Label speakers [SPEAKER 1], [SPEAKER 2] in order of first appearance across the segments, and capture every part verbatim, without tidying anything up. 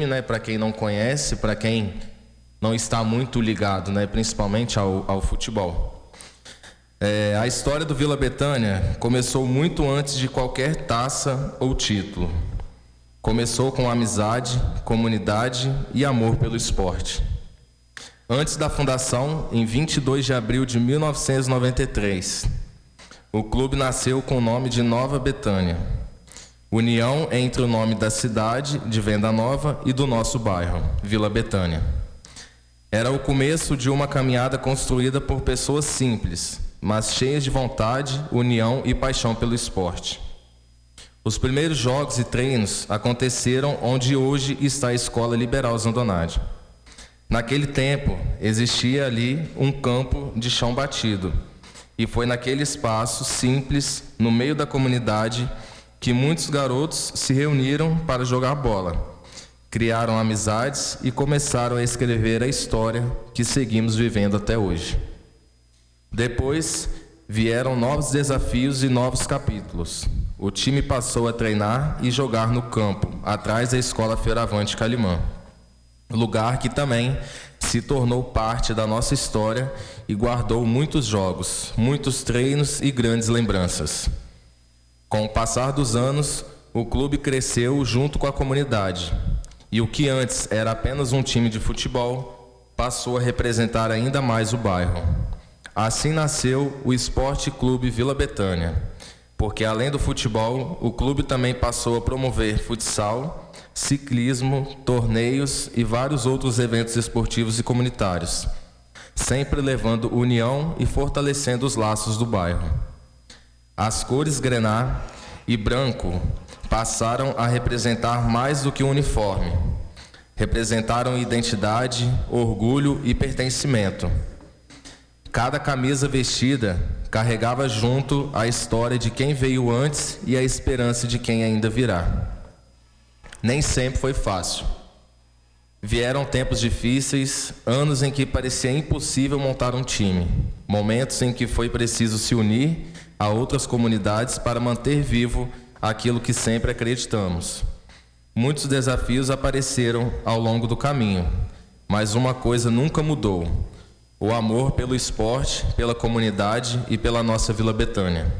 [SPEAKER 1] time, né? Para quem não conhece, para quem não está muito ligado, né? Principalmente ao, ao futebol. É, a história do Vila Betânia começou muito antes de qualquer taça ou título. Começou com amizade, comunidade e amor pelo esporte. Antes da fundação, em vinte e dois de abril de mil novecentos e noventa e três, o clube nasceu com o nome de Nova Betânia, união entre o nome da cidade de Venda Nova e do nosso bairro, Vila Betânia. Era o começo de uma caminhada construída por pessoas simples, mas cheias de vontade, união e paixão pelo esporte. Os primeiros jogos e treinos aconteceram onde hoje está a Escola Liberal Zandonade. Naquele tempo, existia ali um campo de chão batido, e foi naquele espaço simples, no meio da comunidade, que muitos garotos se reuniram para jogar bola, criaram amizades e começaram a escrever a história que seguimos vivendo até hoje. Depois, vieram novos desafios e novos capítulos. O time passou a treinar e jogar no campo, atrás da Escola Feiravante Calimã, lugar que também se tornou parte da nossa história e guardou muitos jogos, muitos treinos e grandes lembranças. Com o passar dos anos, o clube cresceu junto com a comunidade, e o que antes era apenas um time de futebol passou a representar ainda mais o bairro. Assim nasceu o Esporte Clube Vila Betânia, porque além do futebol, o clube também passou a promover futsal, ciclismo, torneios e vários outros eventos esportivos e comunitários, sempre levando união e fortalecendo os laços do bairro. As cores grená e branco passaram a representar mais do que um uniforme. Representaram identidade, orgulho e pertencimento. Cada camisa vestida carregava junto a história de quem veio antes e a esperança de quem ainda virá. Nem sempre foi fácil. Vieram tempos difíceis, anos em que parecia impossível montar um time, momentos em que foi preciso se unir a outras comunidades para manter vivo aquilo que sempre acreditamos. Muitos desafios apareceram ao longo do caminho, mas uma coisa nunca mudou: o amor pelo esporte, pela comunidade e pela nossa Vila Betânia.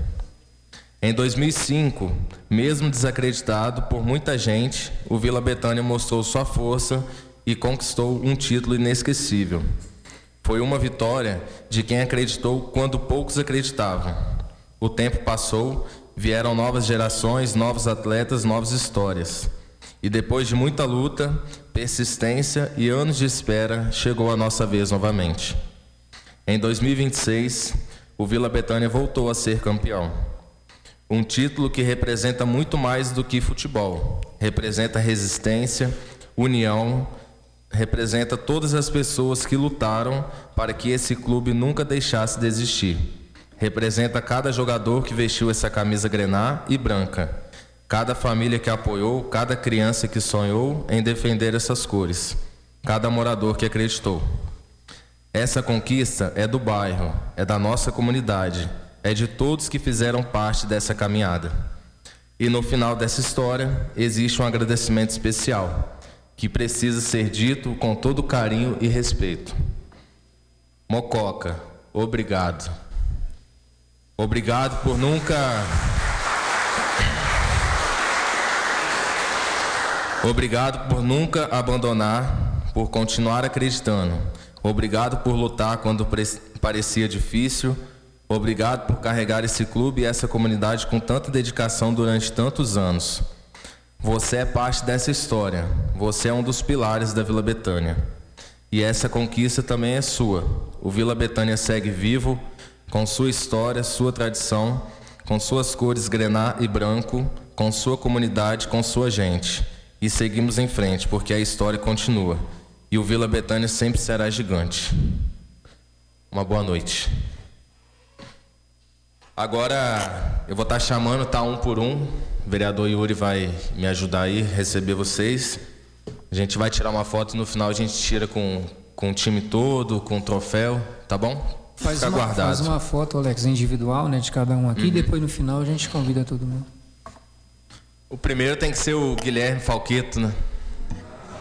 [SPEAKER 1] Em dois mil e cinco, mesmo desacreditado por muita gente, o Vila Betânia mostrou sua força e conquistou um título inesquecível. Foi uma vitória de quem acreditou quando poucos acreditavam. O tempo passou, vieram novas gerações, novos atletas, novas histórias. E depois de muita luta, persistência e anos de espera, chegou a nossa vez novamente. Em dois mil e vinte e seis, o Vila Betânia voltou a ser campeão. Um título que representa muito mais do que futebol. Representa resistência, união, representa todas as pessoas que lutaram para que esse clube nunca deixasse de existir. Representa cada jogador que vestiu essa camisa grená e branca, cada família que apoiou, cada criança que sonhou em defender essas cores, cada morador que acreditou. Essa conquista é do bairro, é da nossa comunidade, é de todos que fizeram parte dessa caminhada. E no final dessa história, existe um agradecimento especial, que precisa ser dito com todo carinho e respeito. Mococa, obrigado. Obrigado por nunca... Obrigado por nunca abandonar, por continuar acreditando. Obrigado por lutar quando parecia difícil. Obrigado por carregar esse clube e essa comunidade com tanta dedicação durante tantos anos. Você é parte dessa história. Você é um dos pilares da Vila Betânia. E essa conquista também é sua. O Vila Betânia segue vivo, com sua história, sua tradição, com suas cores grená e branco, com sua comunidade, com sua gente. E seguimos em frente, porque a história continua. E o Vila Betânia sempre será gigante. Uma boa noite. Agora eu vou estar chamando, tá, um por um. O vereador Yuri vai me ajudar aí, receber vocês. A gente vai tirar uma foto e no final a gente tira com, com o time todo, com o troféu, tá bom?
[SPEAKER 2] Faz
[SPEAKER 1] Fica
[SPEAKER 2] uma,
[SPEAKER 1] guardado.
[SPEAKER 2] Faz uma foto, Alex, individual, né, de cada um aqui, uhum. E depois no final a gente convida todo mundo.
[SPEAKER 1] O primeiro tem que ser o Guilherme Falqueto, né?